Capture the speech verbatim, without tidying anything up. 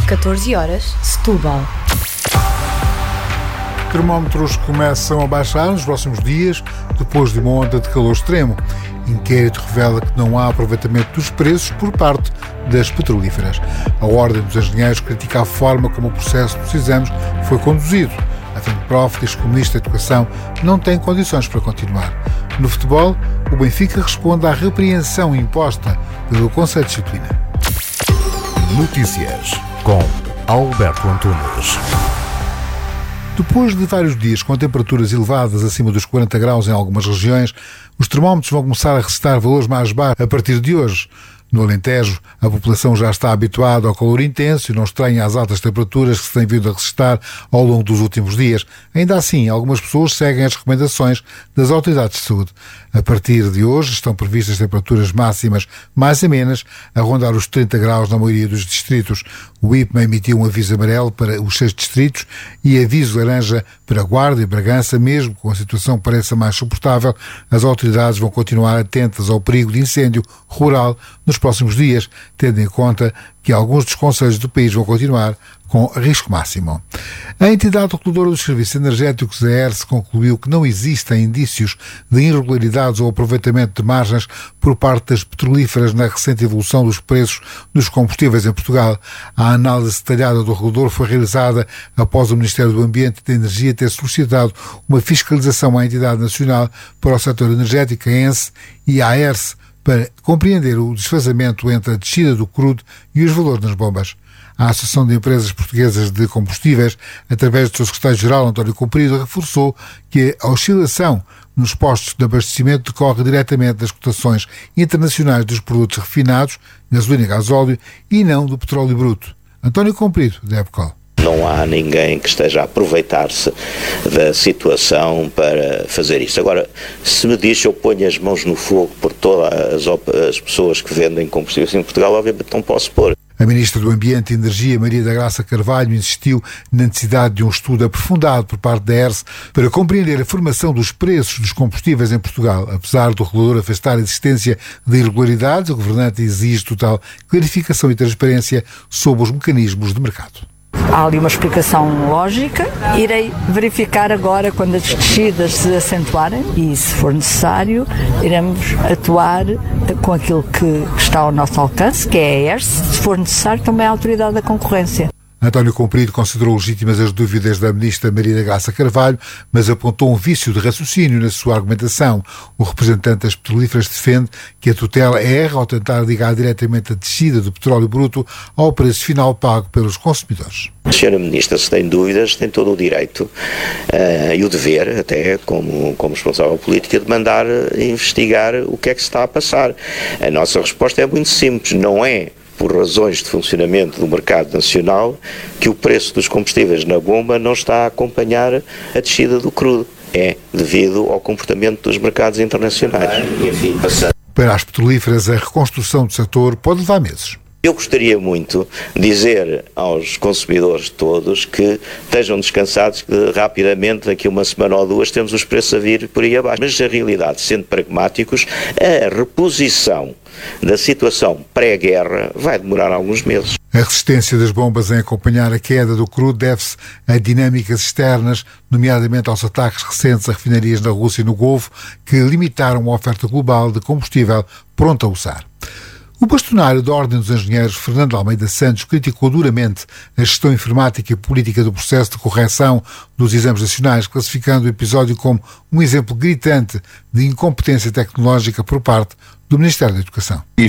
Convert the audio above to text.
catorze horas, Setúbal. Termómetros começam a baixar nos próximos dias, depois de uma onda de calor extremo. Inquérito revela que não há aproveitamento dos preços por parte das petrolíferas. A Ordem dos Engenheiros critica a forma como o processo dos exames foi conduzido. A FENPROF diz que o Ministro da Educação não tem condições para continuar. No futebol, o Benfica responde à repreensão imposta pelo Conselho de Disciplina. Notícias com Alberto Antunes. Depois de vários dias com temperaturas elevadas acima dos quarenta graus em algumas regiões, os termómetros vão começar a registrar valores mais baixos a partir de hoje. No Alentejo, a população já está habituada ao calor intenso e não estranha as altas temperaturas que se têm vindo a registrar ao longo dos últimos dias. Ainda assim, algumas pessoas seguem as recomendações das autoridades de saúde. A partir de hoje estão previstas temperaturas máximas mais amenas, a rondar os trinta graus na maioria dos distritos. O I P M A emitiu um aviso amarelo para os seis distritos e aviso laranja para Guarda e Bragança. Mesmo com a situação pareça mais suportável, as autoridades vão continuar atentas ao perigo de incêndio rural nos próximos dias, tendo em conta que alguns dos concelhos do país vão continuar com risco máximo. A entidade reguladora dos serviços energéticos, a E R S, concluiu que não existem indícios de irregularidades ou aproveitamento de margens por parte das petrolíferas na recente evolução dos preços dos combustíveis em Portugal. A análise detalhada do regulador foi realizada após o Ministério do Ambiente e da Energia ter solicitado uma fiscalização à entidade nacional para o setor energético, a E N S, e à E R S, para compreender o desfazamento entre a descida do crudo e os valores nas bombas. A Associação de Empresas Portuguesas de Combustíveis, através do seu secretário-geral, António Comprido, reforçou que a oscilação nos postos de abastecimento decorre diretamente das cotações internacionais dos produtos refinados, gasolina e gasóleo, e não do petróleo bruto. António Comprido, da EPCOL. Não há ninguém que esteja a aproveitar-se da situação para fazer isso. Agora, se me diz eu ponho as mãos no fogo por todas as, as pessoas que vendem combustíveis em Portugal, obviamente não posso pôr. A Ministra do Ambiente e Energia, Maria da Graça Carvalho, insistiu na necessidade de um estudo aprofundado por parte da E R S para compreender a formação dos preços dos combustíveis em Portugal. Apesar do regulador afastar a existência de irregularidades, o governante exige total clarificação e transparência sobre os mecanismos de mercado. Há ali uma explicação lógica. Irei verificar agora quando as descidas se acentuarem e, se for necessário, iremos atuar com aquilo que está ao nosso alcance, que é a E R S, se for necessário também a Autoridade da Concorrência. António Comprido considerou legítimas as dúvidas da Ministra Maria da Graça Carvalho, mas apontou um vício de raciocínio na sua argumentação. O representante das petrolíferas defende que a tutela erra ao tentar ligar diretamente a descida do petróleo bruto ao preço final pago pelos consumidores. A senhora Ministra, se tem dúvidas, tem todo o direito uh, e o dever, até como, como responsável política, de mandar investigar o que é que se está a passar. A nossa resposta é muito simples, não é por razões de funcionamento do mercado nacional que o preço dos combustíveis na bomba não está a acompanhar a descida do crudo. É devido ao comportamento dos mercados internacionais. Para as petrolíferas, a reconstrução do setor pode levar meses. Eu gostaria muito de dizer aos consumidores todos que estejam descansados, que rapidamente, daqui a uma semana ou duas, temos os preços a vir por aí abaixo. Mas, na realidade, sendo pragmáticos, a reposição da situação pré-guerra vai demorar alguns meses. A resistência das bombas em acompanhar a queda do crudo deve-se a dinâmicas externas, nomeadamente aos ataques recentes a refinarias na Rússia e no Golfo, que limitaram a oferta global de combustível pronto a usar. O bastonário da Ordem dos Engenheiros, Fernando Almeida Santos, criticou duramente a gestão informática e política do processo de correção dos exames nacionais, classificando o episódio como um exemplo gritante de incompetência tecnológica por parte do Ministério da Educação.